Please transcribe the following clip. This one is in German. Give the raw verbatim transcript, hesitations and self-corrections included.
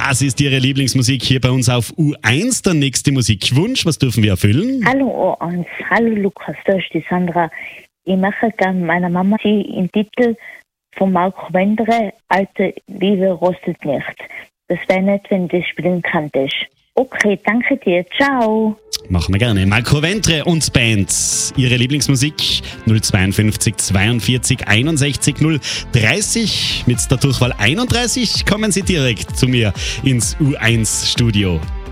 Das ist Ihre Lieblingsmusik hier bei uns auf U eins. Der nächste Musikwunsch, was dürfen wir erfüllen? Hallo U eins, hallo Lukas, da ist die Sandra. Ich mache gerne meiner Mama sie im Titel von Marco Wendere, Alte Liebe rostet nicht. Das wäre nett, wenn du das spielen könntest. Okay, danke dir, ciao. Machen wir gerne. Marco Ventre und Band. Ihre Lieblingsmusik null zweiundfünfzig zweiundvierzig einundsechzig null dreißig. Mit der Durchwahl einunddreißig kommen Sie direkt zu mir ins U eins Studio.